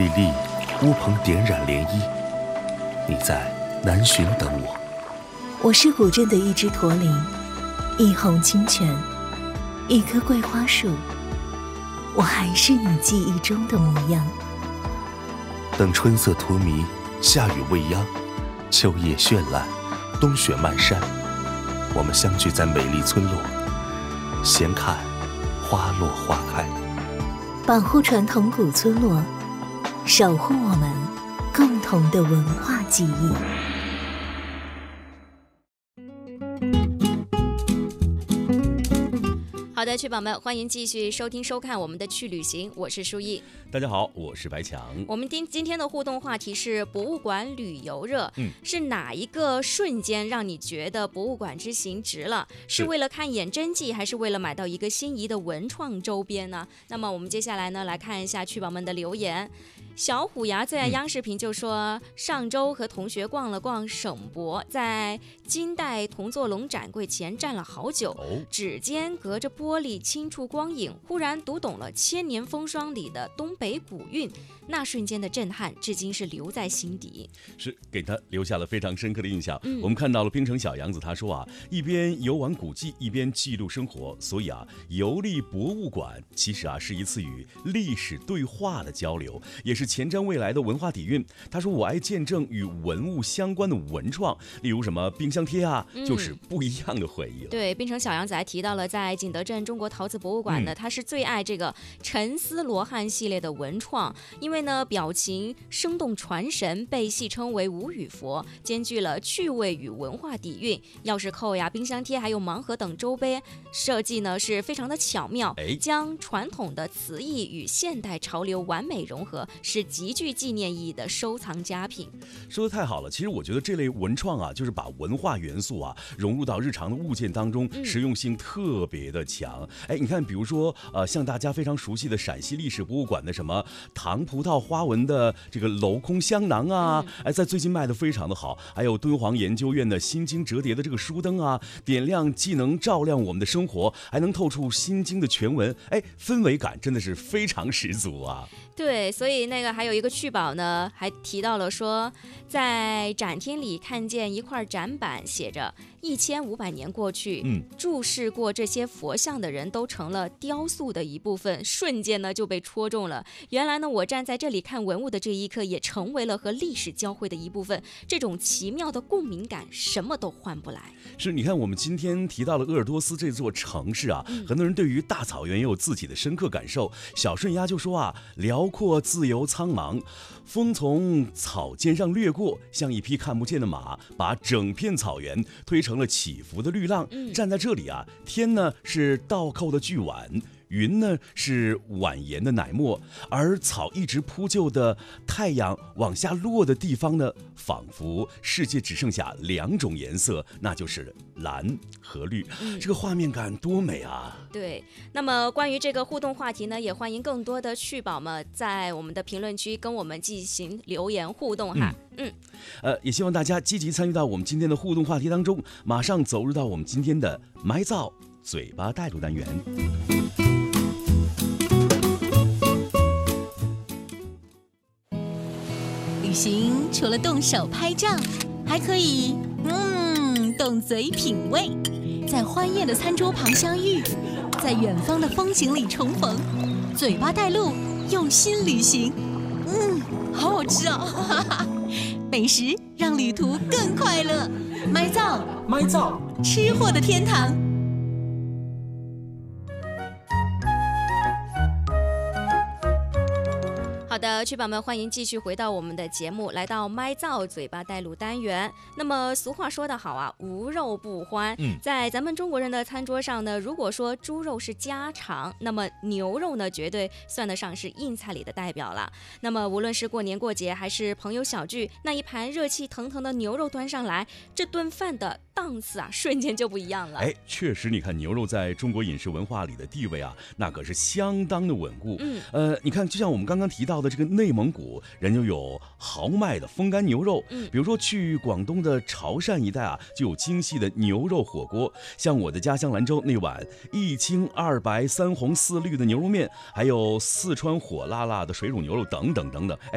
丽，乌篷点染涟漪。你在南浔等我。 我是古镇的一只驼铃，一泓清泉，一棵桂花树，我还是你记忆中的模样。 等春色荼蘼，夏雨未央，秋叶绚烂，冬雪漫山，我们相聚在美丽村落，闲看花落花开。 保护传统古村落，守护我们共同的文化记忆。 好的，趣宝们，欢迎继续收听收看我们的去旅行，我是舒毅。 大家好，我是白强。 我们今天的互动话题是博物馆旅游热，是哪一个瞬间让你觉得博物馆之行值了？是为了看眼真迹，还是为了买到一个心仪的文创周边呢？那么我们接下来呢，来看一下趣宝们的留言。小虎牙最爱央视频就说，上周和同学逛了逛省博，在金代铜座龙展柜前站了好久，指尖隔着玻璃轻触光影，忽然读懂了千年风霜里的东北古韵，那瞬间的震撼至今是留在心底， 是给他留下了非常深刻的印象。我们看到了冰城小杨子，他说一边游玩古迹，一边记录生活，所以游历博物馆其实是一次与历史对话的交流，也是前瞻未来的文化底蕴。他说我爱见证与文物相关的文创，例如什么冰箱贴就是不一样的回忆了。 对，冰城小杨子还提到了在景德镇中国陶瓷博物馆呢，他是最爱这个沉思罗汉系列的文创，因为呢表情生动传神，被戏称为无语佛，兼具了趣味与文化底蕴。钥匙扣呀、冰箱贴还有盲盒等周边设计呢是非常的巧妙，将传统的瓷艺与现代潮流完美融合，是极具纪念意义的收藏佳品。 说得太好了，其实我觉得这类文创就是把文化元素融入到日常的物件当中，实用性特别的强。你看比如说像大家非常熟悉的陕西历史博物馆的什么糖葡萄花纹的这个镂空香囊在最近卖的非常的好。还有敦煌研究院的心经折叠的这个书灯点亮既能照亮我们的生活，还能透出心经的全文，氛围感真的是非常十足啊。 对，所以那个还有一个趣宝呢，还提到了说，在展厅里看见一块展板，写着1500年过去，注视过这些佛像的人都成了雕塑的一部分，瞬间呢就被戳中了。原来呢，我站在这里看文物的这一刻，也成为了和历史交汇的一部分。这种奇妙的共鸣感，什么都换不来。 是，你看我们今天提到了鄂尔多斯这座城市很多人对于大草原也有自己的深刻感受。小顺鸭就说辽阔自由苍茫，风从草尖上掠过，像一匹看不见的马，把整片草原推成了起伏的绿浪。站在这里天呢是倒扣的巨碗，云呢是蜿蜒的奶沫，而草一直铺就的太阳往下落的地方呢，仿佛世界只剩下2种颜色，那就是蓝和绿。这个画面感多美啊！ 对，那么关于这个互动话题呢，也欢迎更多的趣宝们在我们的评论区跟我们进行留言互动也希望大家积极参与到我们今天的互动话题当中。马上走入到我们今天的埋灶嘴巴带路单元。 旅行除了动手拍照，还可以动嘴品味，在欢宴的餐桌旁相遇，在远方的风景里重逢。嘴巴带路，用心旅行。好好吃美食让旅途更快乐。埋灶，吃货的天堂。 好的，趣宝们，欢迎继续回到我们的节目，来到麦灶嘴巴带路单元。那么俗话说得好无肉不欢。在咱们中国人的餐桌上呢，如果说猪肉是家常，那么牛肉呢绝对算得上是硬菜里的代表了。那么无论是过年过节还是朋友小聚，那一盘热气腾腾的牛肉端上来，这顿饭的档次瞬间就不一样了。 确实，你看牛肉在中国饮食文化里的地位那可是相当的稳固。你看就像我们刚刚提到的这个内蒙古，人就有豪迈的风干牛肉。比如说去广东的潮汕一带就有精细的牛肉火锅，像我的家乡兰州那碗1青2白3红4绿的牛肉面，还有四川火辣辣的水煮牛肉等等等等。